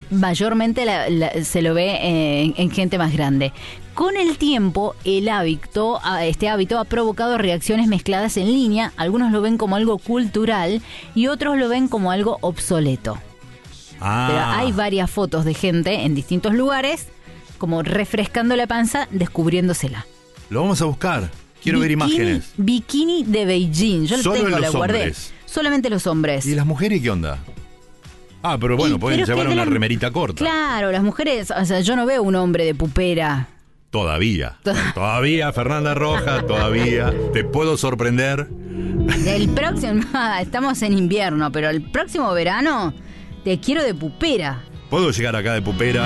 mayormente se lo ve en gente más grande. Con el tiempo, este hábito ha provocado reacciones mezcladas en línea. Algunos lo ven como algo cultural y otros lo ven como algo obsoleto. Pero hay varias fotos de gente en distintos lugares, como refrescando la panza, descubriéndosela. Lo vamos a buscar. Quiero ver imágenes. Bikini de Beijing. Yo lo tengo, la guardé. Hombres. Solamente los hombres. ¿Y las mujeres qué onda? Pero bueno, pueden llevar una remerita corta. Claro, las mujeres, o sea, yo no veo un hombre de pupera. Todavía, Fernanda Rojas, todavía. Te puedo sorprender. El próximo, estamos en invierno, pero el próximo verano te quiero de pupera. ¿Puedo llegar acá de pupera?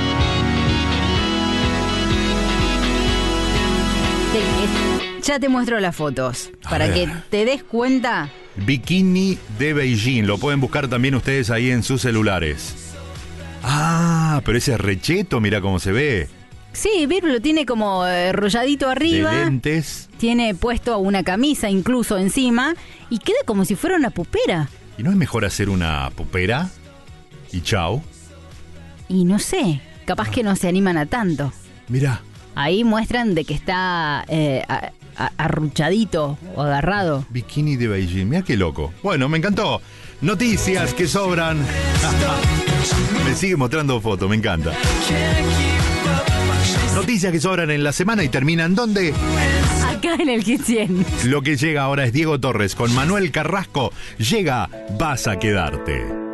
Ya te muestro las fotos, para que te des cuenta. Bikini de Beijing, lo pueden buscar también ustedes ahí en sus celulares. Pero ese recheto, mira cómo se ve. Sí, lo tiene como rolladito arriba. De lentes. Tiene puesto una camisa incluso encima y queda como si fuera una pupera. ¿Y no es mejor hacer una pupera? Y chao. Y no sé, capaz que no se animan a tanto. Mirá. Ahí muestran de que está arruchadito o agarrado. Bikini de Beijing, mirá qué loco. Bueno, me encantó. Noticias que sobran. Me sigue mostrando fotos, me encanta. Noticias que sobran en la semana y terminan ¿dónde? Acá en el Hit 100. Lo que llega ahora es Diego Torres con Manuel Carrasco. Llega, vas a quedarte.